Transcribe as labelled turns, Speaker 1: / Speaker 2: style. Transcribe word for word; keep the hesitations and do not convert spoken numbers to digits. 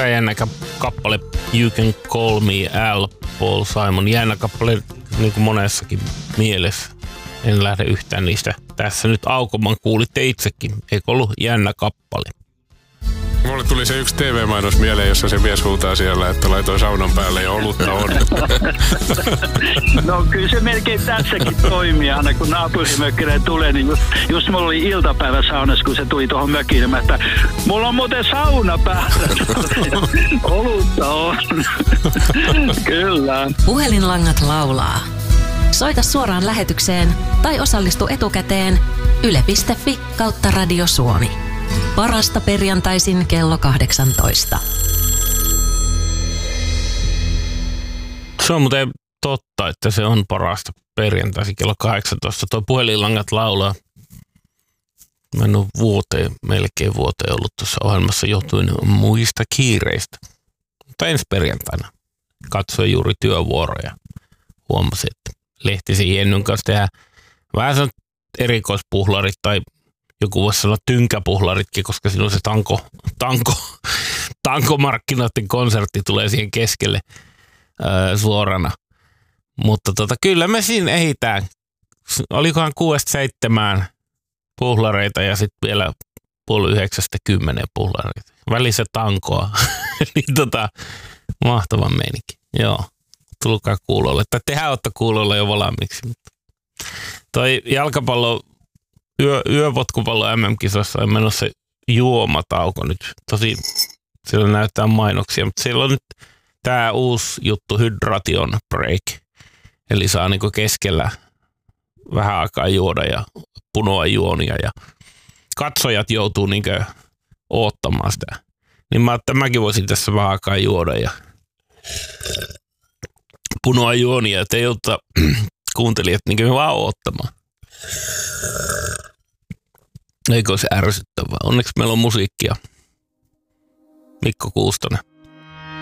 Speaker 1: erittäin jännä kappale You Can Call Me Al, Paul Simon. Jännä kappale niin kuin monessakin mielessä. En lähde yhtään niistä. Tässä nyt aukoman kuulitte itsekin. Eikö ollut jännä kappale?
Speaker 2: Mulle tuli se yksi T V-mainos mieleen, jossa se mies huutaa siellä, että laitoin saunan päälle ja olutta on.
Speaker 3: No kyllä se melkein tässäkin toimii. Aina kun naapurimökkinen tulee, niin just, just mulla oli iltapäivä saunassa, kun se tuli tuohon mökiin. Mä että mulla on muuten sauna päällä. Olutta on. Kyllä.
Speaker 4: Puhelinlangat laulaa. Soita suoraan lähetykseen tai osallistu etukäteen yle piste fi kautta Radio Suomi. Parasta perjantaisin kello kahdeksantoista.
Speaker 1: Se on muuten totta, että se on parasta perjantaisin kello kahdeksantoista. Tuo puhelinlangat laulaa. Mä en ole vuoteen, melkein vuoteen ollut tuossa ohjelmassa johtuen muista kiireistä. Mutta ensi perjantaina katsoin juuri työvuoroja. Huomasin, että Lehtisen Jennyn kanssa tehdään vähän sellaiset erikoispuhlarit tai joku voisi sanoa tynkäpuhlaritkin, koska siinä on se tanko, tanko, tankomarkkinoiden konsertti tulee siihen keskelle öö, suorana. Mutta tota, kyllä me siinä ehitään. Olikohan kuudesta seitsemään puhlareita ja sitten vielä puoli yhdeksästä kymmeneen puhlareita. Välissä tankoa. niin tota, mahtava meininki. Joo, tulkaa kuulolle. Tai tehdään ottaa kuulolle jo valmiiksi. Toi jalkapallo Yö, yöpotkupallo M M-kisossa on menossa juomatauko nyt. Tosi siellä näyttää mainoksia, mutta siellä on nyt tämä uusi juttu hydration break. Eli saa niinku keskellä vähän aikaa juoda ja punoa juonia ja katsojat joutuu niinku oottamaan sitä. Niin mä että mäkin voisin tässä vähän aikaa juoda ja punoa juonia, että ei jouduta kuuntelijat niinku vaan oottamaan. Eikö se ärsyttävää? Onneksi meillä on musiikkia. Mikko Kuustonen.